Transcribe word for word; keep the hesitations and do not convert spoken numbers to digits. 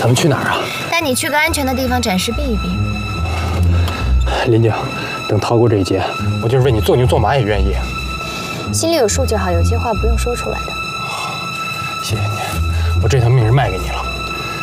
咱们去哪儿啊？ 带你去个安全的地方展示避一避。 林静，等逃过这一劫，我就是为你做牛做马也愿意。 心里有数就好，有些话不用说出来的。 谢谢你，我这条命是卖给你了。